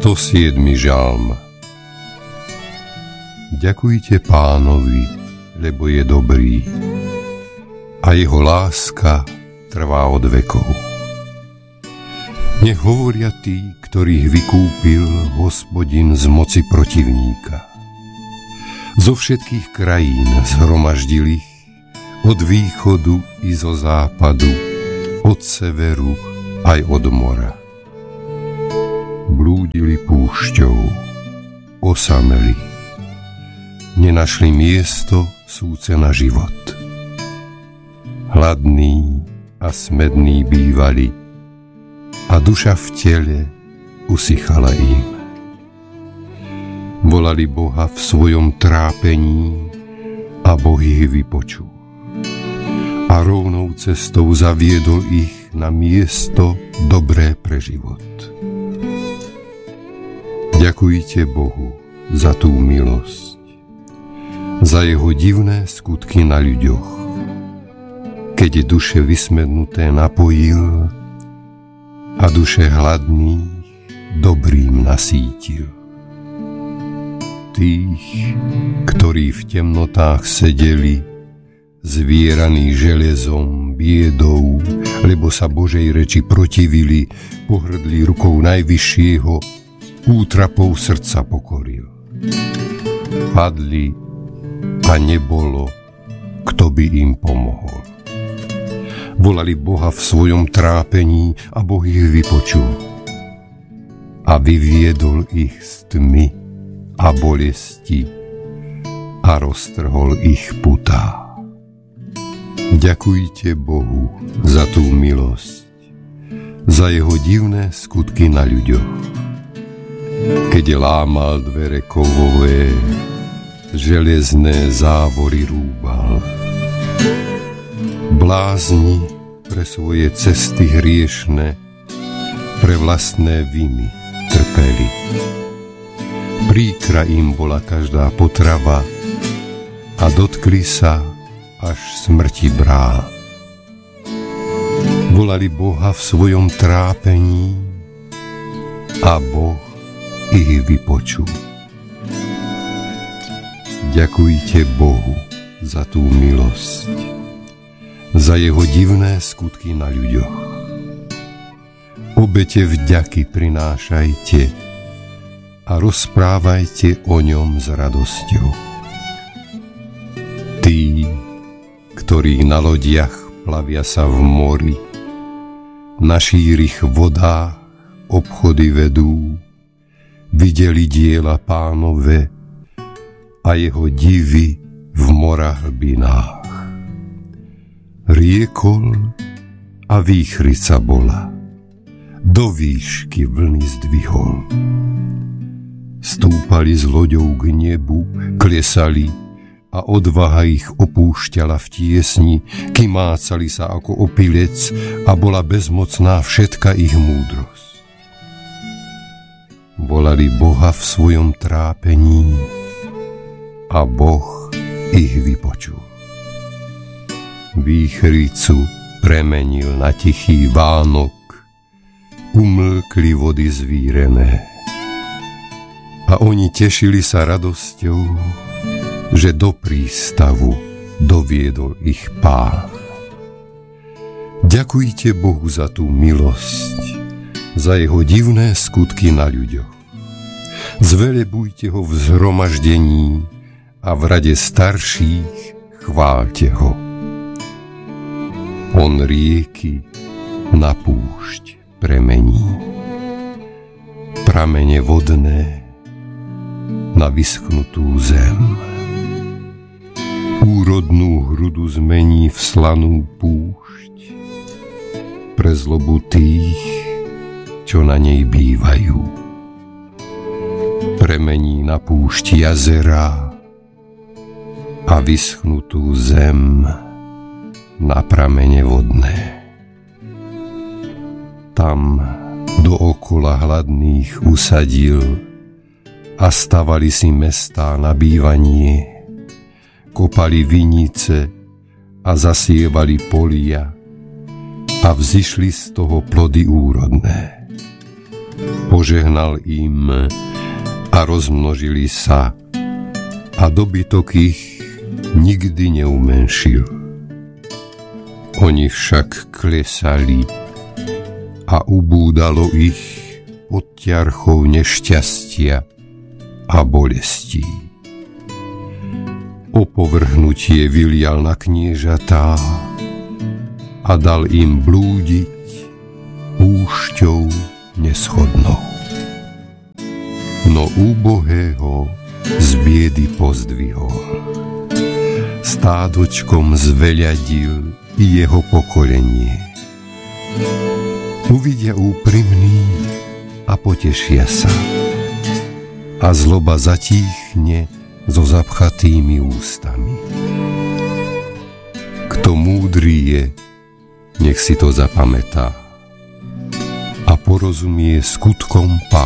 107. žalm. Ďakujte Pánovi, lebo je dobrý a jeho láska trvá od vekov. Nech hovoria tí, ktorých vykúpil Hospodin z moci protivníka. Zo všetkých krajín zhromaždil ich, od východu i zo západu, od severu aj od mora. Blúdili púšťou, osameli, nenašli miesto súce na život. Hladní a smední bývali a duša v tele usychala im. Volali Boha v svojom trápení a Boh ich vypočul. A rovnou cestou zaviedol ich na miesto dobré pre život. Ďakujte Bohu za tú milosť, za jeho divné skutky na ľuďoch, keď duše vysmednuté napojil a duše hladných dobrým nasítil. Tých, ktorí v temnotách sedeli, zvieraní železom, biedou, lebo sa Božej reči protivili, pohrdli rukou Najvyššieho, útrapou srdca pokoril. Padli a nebolo, kto by im pomohol. Volali Boha v svojom trápení a Boh ich vypočul. A vyviedol ich z tmy a bolesti a roztrhol ich putá. Ďakujte Bohu za tú milosť, za jeho divné skutky na ľuďoch. Keď lámal dvere kovové, železné závory rúbal. Blázni pre svoje cesty hriešne, pre vlastné viny trpeli. Príkra im bola každá potrava a dotkli sa až smrti brán. Volali Boha v svojom trápení a Boh ich vypočul. Ďakujte Bohu za tú milosť, za jeho divné skutky na ľuďoch. Obete vďaky prinášajte a rozprávajte o ňom s radosťou. Tí, ktorí na lodiach plavia sa v mori, na šírich vodách obchody vedú, videli diela Pánove a jeho divy v morách hlbinách. Riekol a výchrica bola, do výšky vlny zdvihol. Stúpali s loďou k nebu, klesali a odvaha ich opúšťala v tiesni, kymácali sa ako opilec a bola bezmocná všetka ich múdrosť. Volali Boha v svojom trápení a Boh ich vypočul. Výchricu premenil na tichý vánok, umlkli vody zvírené. A oni tešili sa radosťou, že do prístavu doviedol ich Pán. Ďakujte Bohu za tú milosť, za jeho divné skutky na ľuďoch. Zvelebujte ho v zhromaždení a v rade starších chváľte ho. On rieky na púšť premení, pramene vodné na vyschnutú zem. Úrodnú hrudu zmení v slanú púšť pre zlobu tých, čo na nej bývajú. Premení na púšť jazera a vyschnutú zem na pramene vodné. Tam dookola hladných usadil a stavali si mestá na bývanie, kopali vinice a zasievali polia a vzišli z toho plody úrodné. Po požehnal im a rozmnožili sa a dobytok ich nikdy neumenšil. Oni však klesali a ubúdalo ich pod ťarchou nešťastia a bolestí. Opovrhnutie vylial na kniežatá a dal im blúdiť púšťou neschodnou. No úbohého z biedy pozdvihol, stádočkom zveľadil i jeho pokolenie. Uvidia úprimný a potešia sa a zloba zatíchne so zapchatými ústami. Kto múdry je, nech si to zapamätá a porozumie skutkom Pána.